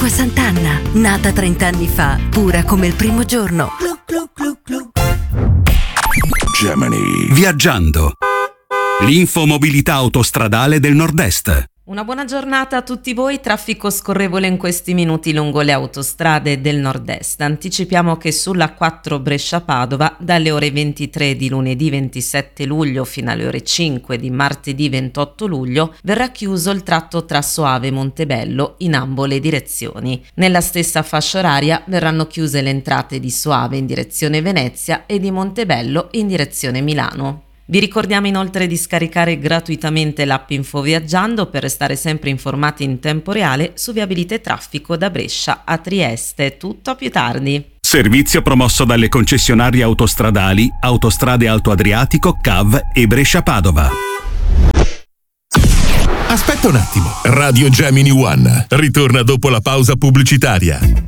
Acqua Sant'Anna, nata 30 anni fa, pura come il primo giorno. Gemini. Viaggiando. L'infomobilità autostradale del Nord-Est. Una buona giornata a tutti voi, traffico scorrevole in questi minuti lungo le autostrade del nord-est. Anticipiamo che sulla 4 Brescia-Padova dalle ore 23 di lunedì 27 luglio fino alle ore 5 di martedì 28 luglio verrà chiuso il tratto tra Soave e Montebello in ambo le direzioni. Nella stessa fascia oraria verranno chiuse le entrate di Soave in direzione Venezia e di Montebello in direzione Milano. Vi ricordiamo inoltre di scaricare gratuitamente l'app InfoViaggiando per restare sempre informati in tempo reale su viabilità e traffico da Brescia a Trieste. Tutto a più tardi. Servizio promosso dalle concessionarie autostradali Autostrade Alto Adriatico, CAV e Brescia-Padova. Aspetta un attimo. Radio Gemini One ritorna dopo la pausa pubblicitaria.